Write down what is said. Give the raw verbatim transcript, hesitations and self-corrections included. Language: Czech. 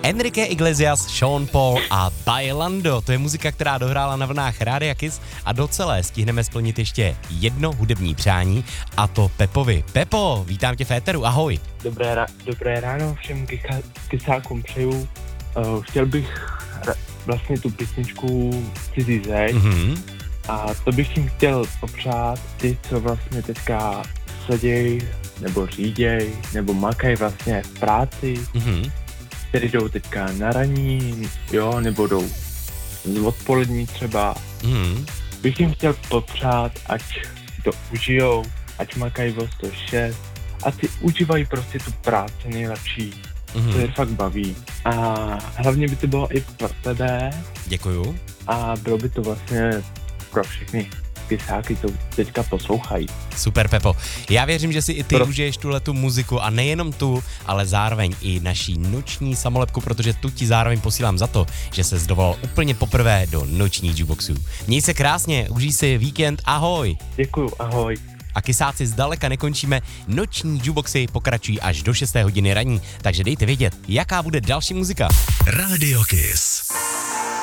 Enrique Iglesias, Sean Paul a Bailando. To je muzika, která dohrála na vlnách Rádia Kiss a do celé stihneme splnit ještě jedno hudební přání, a to Pepovi. Pepo, vítám tě v éteru, ahoj. Dobré, ra- dobré ráno všem kika- kysákům přeju. Uh, chtěl bych ra- vlastně tu písničku Cizí zeď Mm-hmm. a to bych jim chtěl popřát ty, co vlastně teďka seděj, nebo říděj, nebo makají vlastně v práci, Mm-hmm. který jdou teďka na raní, jo, nebo jdou z odpolední třeba. Mm-hmm. Bych jim chtěl popřát, ať si to užijou, ať makají o sto šest, ať si užívají prostě tu práci nejlepší, Mm-hmm. to je fakt baví. A hlavně by to bylo i pro tebe Děkuju. a bylo by to vlastně pro všechny kysáky, co teďka poslouchají. Super, Pepo. Já věřím, že si i ty Pro... užiješ tuhletu muziku a nejenom tu, ale zároveň i naší noční samolepku, protože tu ti zároveň posílám za to, že ses dovolal úplně poprvé do noční jukeboxu. Měj se krásně, užij si víkend, ahoj. Děkuju, ahoj. A kysáci zdaleka nekončíme, noční jukeboxy pokračují až do šesté hodiny raní, takže dejte vědět, jaká bude další muzika. Radio Kiss.